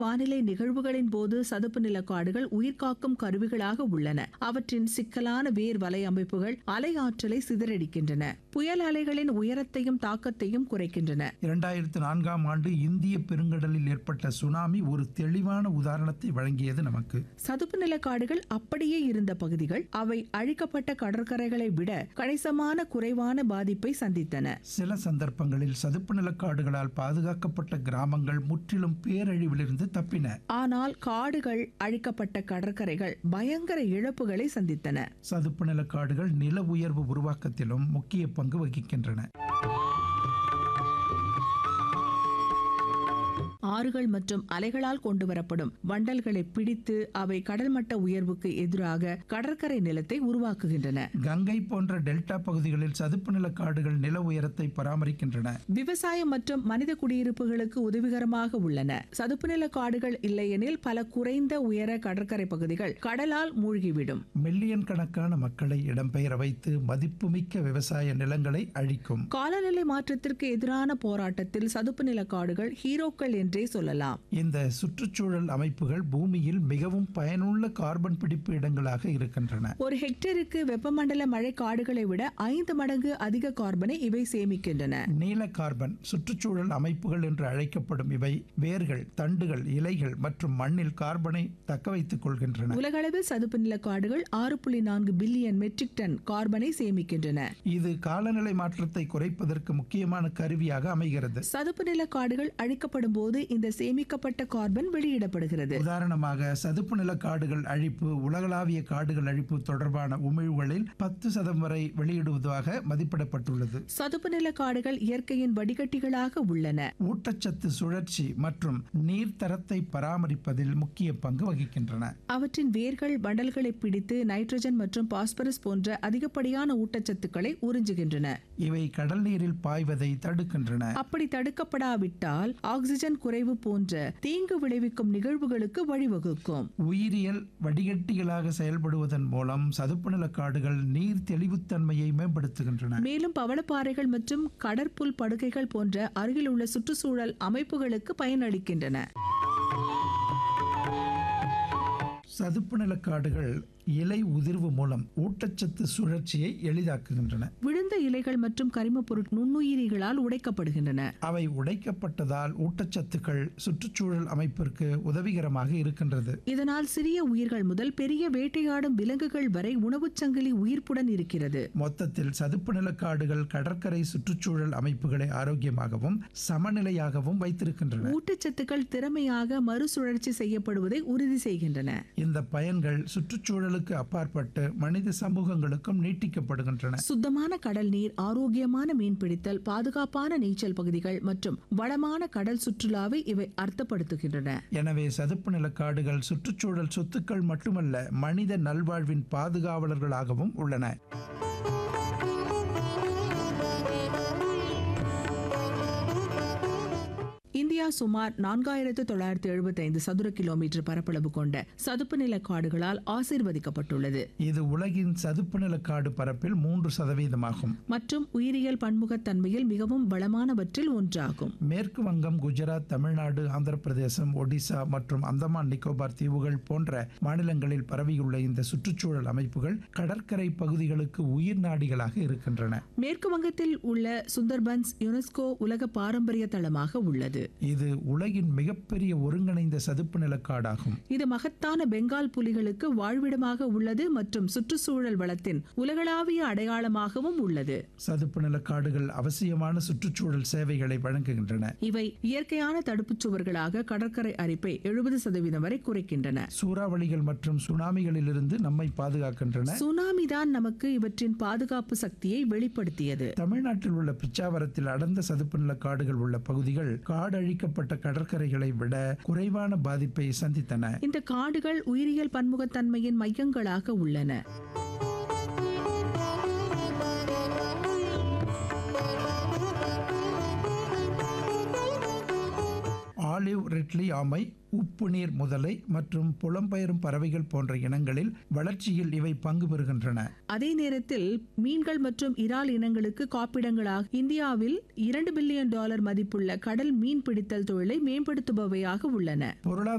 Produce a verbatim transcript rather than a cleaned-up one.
வானிலை நிகழ்வுகளின் போது சதுப்பு நில காடுகள் உயிர்காக்கும் கருவிகளாக உள்ளன. அவற்றின் சிக்கலான வேர் வலை அமைப்புகள் அலை ஆற்றலை சிதறடிக்கின்றன, புயல் அலைகளின் உயரத்தையும் தாக்கத்தையும் குறைக்கின்றன. இரண்டாயிரத்தி நான்காம் ஆண்டு இந்திய பெருங்கடலில் ஏற்பட்ட சுனாமி ஒரு தெளிவான உதாரணத்தை வழங்கியது நமக்கு. சதுப்பு நில காடுகள் அப்படியே இருந்த பகுதிகள் அவை அழிக்கப்பட்ட கடற்கரைகளை விட கணிசமான குறைவான பாதிப்பை சந்தித்தன. சில சந்தர்ப்பங்களில் சதுப்பு நில காடுகளால் பாதுகாக்கப்பட்ட கிராமங்கள் முற்றிலும் பேரழிவிலிருந்து தப்பின. ஆனால் காடுகள் அழிக்கப்பட்ட கடற்கரைகள் பயங்கர இழப்புகளை சந்தித்தன. சதுப்பு நில காடுகள் நில உயர்வு உருவாக்கத்திலும் முக்கிய பங்கு வகிக்கின்றன. ஆறுகள் மற்றும் அலைகளால் கொண்டு வரப்படும் வண்டல்களை பிடித்து அவை கடல்மட்ட உயர்வுக்கு எதிராக கடற்கரை நிலத்தை உருவாக்குகின்றன. கங்கை போன்ற டெல்டா பகுதிகளில் சதுப்பு நில காடுகள் நில உயரத்தை பராமரிக்கின்றன, விவசாயம் மற்றும் மனித குடியிருப்புகளுக்கு உதவிகரமாக உள்ளன. சதுப்பு நில காடுகள் இல்லையெனில் பல குறைந்த உயர கடற்கரை பகுதிகள் கடலால் மூழ்கிவிடும். மில்லியன் கணக்கான மக்களை இடம்பெயர வைத்து மதிப்புமிக்க விவசாய நிலங்களை அழிக்கும். காலநிலை மாற்றத்திற்கு எதிரான போராட்டத்தில் சதுப்பு நில காடுகள் ஹீரோக்கள் என்றே சொல்லலாம். இந்த சுற்றுச்சூழல் அமைப்புகள் பூமியில் மிகவும் பயனுள்ள கார்பன் பிடிப்பு இடங்களாக இருக்கின்றன. ஒரு ஹெக்டேருக்கு வெப்பமண்டல மழை காடுகளை விட ஐந்து மடங்கு அதிக கார்பனை இவை சேமிக்கின்றன. நீல கார்பன் சுற்றுச்சூழல் அமைப்புகள் என்று அழைக்கப்படும் இவை வேர்கள், தண்டுகள், இலைகள் மற்றும் மண்ணில் கார்பனை தக்க வைத்துக் கொள்கின்றன. உலகளவில் சதுப்பு நில காடுகள் ஆறு புள்ளி நான்கு பில்லியன் மெட்ரிக் டன் கார்பனை சேமிக்கின்றன. இது காலநிலை மாற்றத்தை குறைப்பதற்கு முக்கியமான கருவியாக அமைகிறது. சதுப்பு நில காடுகள் அழிக்கப்படும் போது இந்த சேமிக்கப்பட்ட கார்பன் வெளியிடப்படுகிறது. உதாரணமாக சதுப்பு நில காடுகள் அழிப்பு உலகளாவிய காடுகள் அழிப்பு தொடர்பான உமிழ்வுகளில் பத்து சதம் வரை வெளியிடுவதாக மதிப்பிடப்பட்டுள்ளது. சதுப்பு நில காடுகள் இயற்கையின் வடிகட்டிகளாக உள்ளன. ஊட்டச்சத்து சுழற்சி மற்றும் நீர்த்தரத்தை பராமரிப்பதில் முக்கிய பங்கு வகிக்கின்றன. அவற்றின் வேர்கள் வண்டல்களை பிடித்து நைட்ரஜன் மற்றும் பாஸ்பரஸ் போன்ற அதிகப்படியான ஊட்டச்சத்துக்களை உறிஞ்சுகின்றன. இவை கடல் நீரில் பாய்வதை தடுக்கின்றன. அப்படி தடுக்கப்படாவிட்டால் ஆக்சிஜன் குறைவு போன்ற தீங்கு விளைவிக்கும் நிகழ்வுகளுக்கு வழிவகுக்கும். உயிரியல் வடிகட்டிகளாக செயல்படுவதன் மூலம் சதுப்பு நில காடுகள் நீர் தெளிவுத்தன்மையை மேம்படுத்துகின்றன. மேலும் பவளப்பாறைகள் மற்றும் கடற்புல் படுகைகள் போன்ற அருகில் உள்ள சுற்றுச்சூழல் அமைப்புகளுக்கு பயனளிக்கின்றன. சதுப்பு நில காடுகள் இலை உதிர்வு மூலம் ஊட்டச்சத்து சுழற்சியை எளிதாக்குகின்றன. விழுந்த இலைகள் மற்றும் கரிம பொருட்கள் நுண்ணுயிரிகளால் உடைக்கப்படுகின்றன. அவை உடைக்கப்பட்டதால் ஊட்டச்சத்துக்கள் சுற்றுச்சூழல் அமைப்பிற்கு உதவிகரமாக இருக்கின்றது. இதனால் சிறிய உயிர்கள் முதல் பெரிய வேட்டையாடும் விலங்குகள் வரை உணவுச் சங்கிலி உயிர்ப்புடன் இருக்கிறது. மொத்தத்தில் சதுப்பு நில காடுகள் கடற்கரை சுற்றுச்சூழல் அமைப்புகளை ஆரோக்கியமாகவும் சமநிலையாகவும் வைத்திருக்கின்றன. ஊட்டச்சத்துக்கள் திறமையாக மறுசுழற்சி செய்யப்படுவதை உறுதி செய்கின்றன. இந்த பயன்கள் சுற்றுச்சூழல் அப்பாற்பட்டு மனித சமூகங்களுக்கும் நீட்டிக்கப்படுகின்றன. சுத்தமான கடல் நீர், ஆரோக்கியமான மீன்பிடித்தல், பாதுகாப்பான நீச்சல் பகுதிகள் மற்றும் வளமான கடல் சுற்றுலாவை இவை அர்த்தப்படுத்துகின்றன. எனவே சதுப்பு நில காடுகள் சுற்றுச்சூழல் சொத்துக்கள் மட்டுமல்ல, மனித நல்வாழ்வின் பாதுகாவலர்களாகவும் உள்ளன. இந்தியா சுமார் நான்காயிரத்து தொள்ளாயிரத்து எழுபத்தி ஐந்து சதுர கிலோமீட்டர் பரப்பளவு கொண்ட சதுப்பு நில காடுகளால் ஆசீர்வதிக்கப்பட்டுள்ளது. இது உலகின் சதுப்பு நில காடு பரப்பில் மூன்று சதவீதமாகும் மற்றும் உயிரியல் பன்முகத்தன்மையில் மிகவும் வளமானவற்றில் ஒன்றாகும். மேற்கு வங்கம், குஜராத், தமிழ்நாடு, ஆந்திர பிரதேசம், ஒடிசா மற்றும் அந்தமான் நிக்கோபார் தீவுகள் போன்ற மாநிலங்களில் பரவியுள்ள இந்த சுற்றுச்சூழல் அமைப்புகள் கடற்கரை பகுதிகளுக்கு உயிர் நாடிகளாக இருக்கின்றன. மேற்கு வங்கத்தில் உள்ள சுந்தர்பன்ஸ் யுனெஸ்கோ உலக பாரம்பரிய தளமாக உள்ளது. இது உலகின் மிகப்பெரிய ஒருங்கிணைந்த சதுப்பு நில காடாகும். இது மகத்தான பெங்கால் புலிகளுக்கு வாழ்விடமாக உள்ளது மற்றும் சுற்றுச்சூழல் வளத்தின் உலகளாவிய அடையாளமாகவும் உள்ளது. சதுப்பு நில காடுகள் அவசியமான சுற்றுச்சூழல் சேவைகளை வழங்குகின்றன. இவை இயற்கையான தடுப்புச் சுவர்களாக கடற்கரை அரிப்பை எழுபது சதவீதம் வரை குறைக்கின்றன. சூறாவளிகள் மற்றும் சுனாமிகளில் இருந்து நம்மை பாதுகாக்கின்றன. சுனாமி தான் நமக்கு இவற்றின் பாதுகாப்பு சக்தியை வெளிப்படுத்தியது. தமிழ்நாட்டில் உள்ள பிச்சாவரத்தில் அடர்ந்த சதுப்பு நில காடுகள் உள்ள பகுதிகள் காடு அழிக்கப்பட்ட கடற்கரைகளை விட குறைவான பாதிப்பை சந்தித்தன. இந்த காடுகள் உயிரியல் பன்முகத்தன்மையின் மையங்களாக உள்ளன. ஆலிவ் ரிட்லி ஆமை, உப்பு நீர் முதலை மற்றும் புலம்பெயரும் பறவைகள் போன்ற இனங்களில் வளர்ச்சியில் இவை பங்கு பெறுகின்றன. அதே நேரத்தில் மீன்கள் மற்றும் இறால் இனங்களுக்கு காப்பிடங்களாக இந்தியாவில் இரண்டு பில்லியன் டாலர் மதிப்புள்ள கடல் மீன் பிடித்தல் தொழிலை மேம்படுத்துபவையாக உள்ளன. பொருளாதார